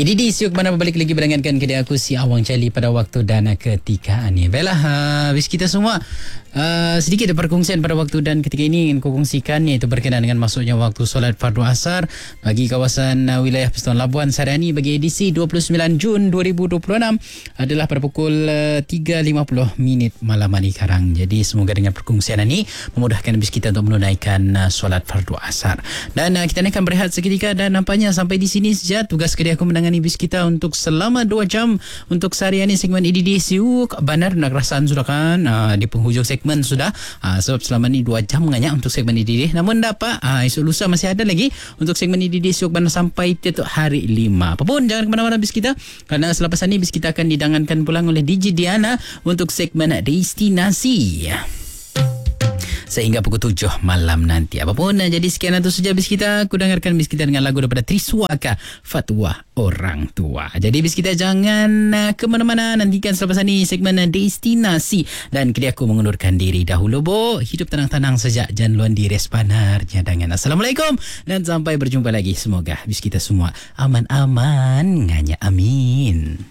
Ini di siuk mana berbalik lagi berdengarkan kedai aku si Awang Cali pada waktu dan ketika ini. Baiklah, habis kita semua sedikit perkongsian pada waktu dan ketika ini ingin kongsikan, iaitu berkenaan dengan masuknya waktu solat fardu asar bagi kawasan wilayah Persatuan Labuan Sariani bagi edisi 29 Jun 2026 adalah pada pukul 3.50 malam hari sekarang. Jadi semoga dengan perkongsian ini memudahkan habis kita untuk menunaikan solat fardu asar. Dan kita akan berehat seketika dan nampaknya sampai di sini saja tugas kedai aku menangani bis kita untuk selama 2 jam untuk seharian ini segmen EDD Siuk. Benar nak rasaan sudah kan di penghujung segmen sudah sebab selama ni 2 jam banyak untuk segmen EDD. Namun dapat esok lusa masih ada lagi untuk segmen EDD Siuk benar sampai tetuk hari 5. Apapun jangan ke mana-mana bis kita, kerana selepas ini bis kita akan didangankan pulang oleh DJ Diana untuk segmen Destinasi sehingga pukul 7 malam nanti. Apapun, jadi sekian itu saja bis kita. Aku dengarkan bis kita dengan lagu daripada Triswaka, Fatwa Orang Tua. Jadi bis kita jangan ke mana-mana. Nantikan selepas ini segmen Destinasi. Dan kini aku mengundurkan diri dahulu, Bo. Hidup tenang-tenang sejak janluan diri sebenarnya. Dengan Assalamualaikum. Dan sampai berjumpa lagi. Semoga bis kita semua aman-aman. Nganya amin.